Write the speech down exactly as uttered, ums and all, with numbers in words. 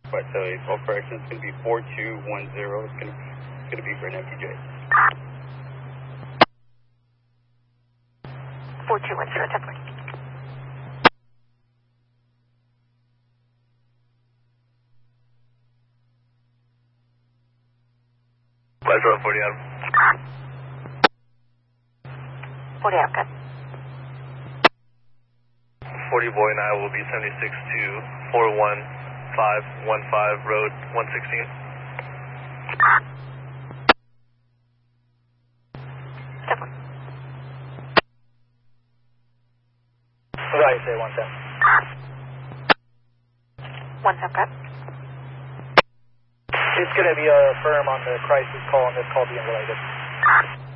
Right, so all corrections is going to be four two one zero. It's going to, it's going to be for an M P J. four two one zero, ten four. West forty Adam. forty Adam, good. forty boy and I will be seventy-six to four one five one five road one sixteen. ten four. What do you say, one ten? one ten, good. It's going to be a firm on the crisis call and this call being related.